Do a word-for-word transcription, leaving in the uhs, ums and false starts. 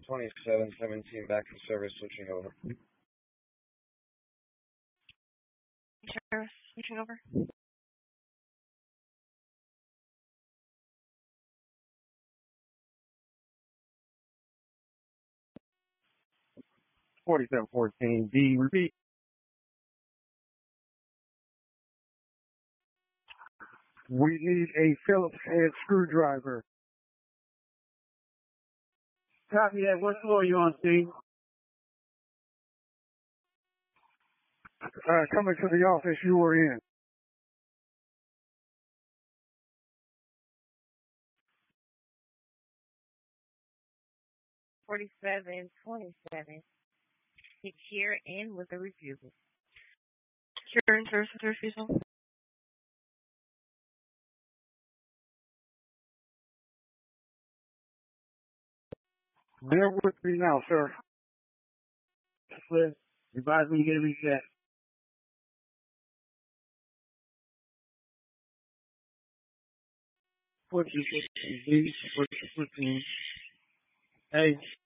twenty-seven seventeen back in service, switching over. Service, switching over. forty-seven fourteen D, repeat. We need a Phillips head screwdriver. Copy that. What floor are you on, Steve? Uh, coming to the office you were in. forty-seven twenty-seven. Secure and with a refusal. Secure and service with a refusal. Bear with me now, sir. Please, advise me to get a reset. fourteen, fifteen, B, fourteen, fifteen. Hey.